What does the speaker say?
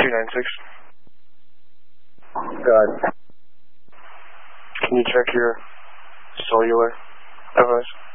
296. Good. Can you check your cellular device?